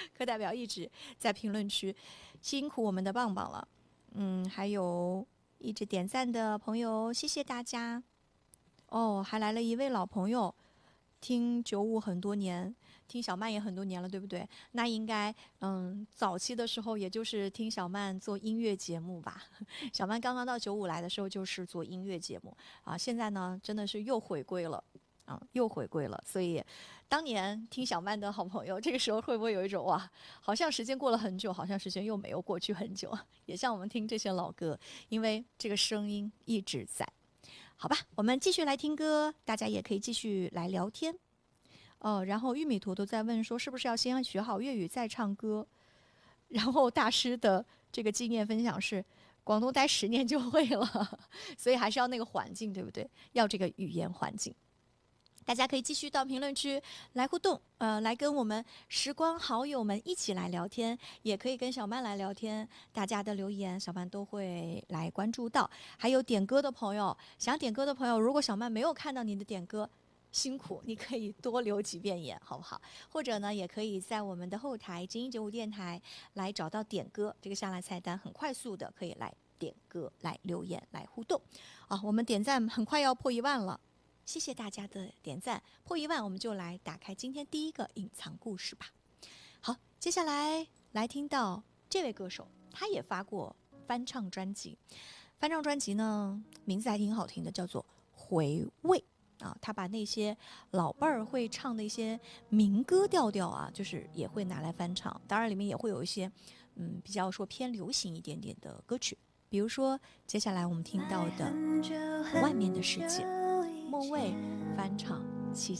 课代表一直在评论区辛苦我们的棒棒了。还有一直点赞的朋友，谢谢大家。哦，还来了一位老朋友，听95很多年，听小曼也很多年了，对不对？那应该早期的时候也就是听小曼做音乐节目吧。小曼刚刚到95来的时候就是做音乐节目啊，现在呢真的是又回归了。又回归了，所以当年听小曼的好朋友，这个时候会不会有一种哇，好像时间过了很久，好像时间又没有过去很久，也像我们听这些老歌，因为这个声音一直在。好吧，我们继续来听歌，大家也可以继续来聊天。然后玉米图图在问说，是不是要先学好粤语再唱歌？然后大师的这个经验分享是，广东待10年就会了，所以还是要那个环境，对不对？要这个语言环境。大家可以继续到评论区来互动，来跟我们时光好友们一起来聊天，也可以跟小曼来聊天。大家的留言，小曼都会来关注到。还有点歌的朋友，想点歌的朋友，如果小曼没有看到你的点歌，辛苦，你可以多留几遍言，好不好？或者呢，也可以在我们的后台精英95电台来找到点歌这个下拉菜单，很快速的可以来点歌、来留言、来互动。我们点赞很快要破1万了。谢谢大家的点赞，破1万我们就来打开今天第一个隐藏故事吧。好，接下来来听到这位歌手，他也发过翻唱专辑，翻唱专辑呢名字还挺好听的，叫做《回味》他把那些老辈儿会唱的一些民歌调调就是也会拿来翻唱，当然里面也会有一些比较说偏流行一点点的歌曲，比如说接下来我们听到的《外面的世界》。莫蔚翻唱《七